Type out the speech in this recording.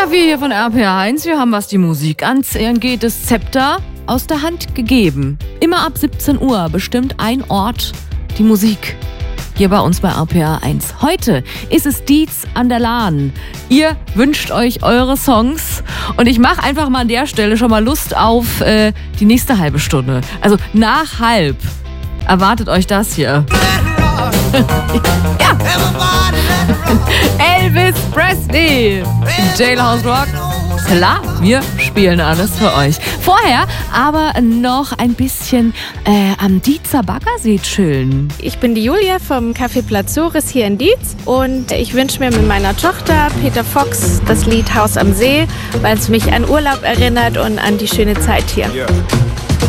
Wir hier von RPR1, wir haben, was die Musik angeht, das Zepter aus der Hand gegeben. Immer ab 17 Uhr bestimmt ein Ort die Musik. Hier bei uns bei RPR1. Heute ist es Dietz an der Lahn. Ihr wünscht euch eure Songs und ich mache einfach mal an der Stelle schon mal Lust auf die nächste halbe Stunde. Also nach halb erwartet euch das hier. Ja. Elvis Presley, Jailhouse Rock. Klar, wir spielen alles für euch. Vorher aber noch ein bisschen am Dietzer Baggersee chillen. Ich bin die Julia vom Café Plazoris hier in Dietz und ich wünsche mir mit meiner Tochter Peter Fox das Lied Haus am See, weil es mich an Urlaub erinnert und an die schöne Zeit hier. Yeah.